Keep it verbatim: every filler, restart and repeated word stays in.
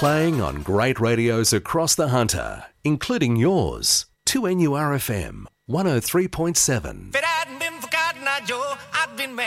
Playing on great radios across the Hunter, including yours. two N U R F M, one oh three point seven. If it hadn't been for Cotton Eye Joe, I'd been